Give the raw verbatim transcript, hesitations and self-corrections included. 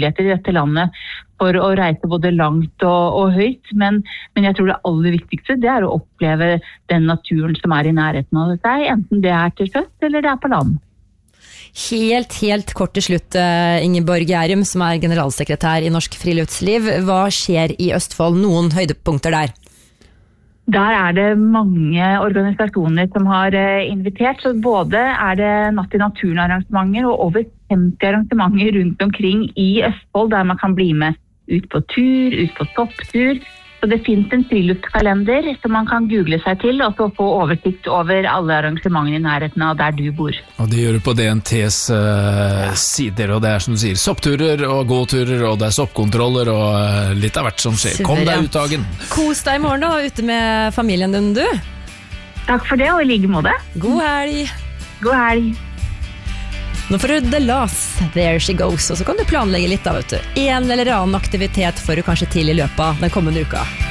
muligheter i dette landet for å reise både langt og, og høyt, men, men jeg tror det aller viktigste det er å oppleve den naturen som er i nærheten av seg, enten det er til sjøs eller det er på land. Helt, helt kort til slutt, Ingeborg Gjærum, som er generalsekretær i Norsk Friluftsliv. Hva skjer i Østfold? Noen høydepunkter der? Der er det mange organisasjoner som har invitert, så både er det Natt i naturen-arrangementer og over femti arrangementer rundt omkring i Østfold, der man kan bli med ut på tur, ut på topptur. Så det finnes en friluftskalender som man kan google seg til, og så få oversikt over alle arrangementene i nærheten av der du bor. Og det gjør du på D N T's uh, sider, og det er som du sier, soppturer og gåturer, og det er soppkontroller, og uh, litt av hvert som skjer. Kom deg ut dagen. Kos deg i morgen da, ute med familien din, du. Takk for det, og i like måte. God helg. God helg. Nå får du The Last, There She Goes, og så kan du planlegge litt da, vet du. En eller annen aktivitet får du kanskje til i løpet av den kommende uka.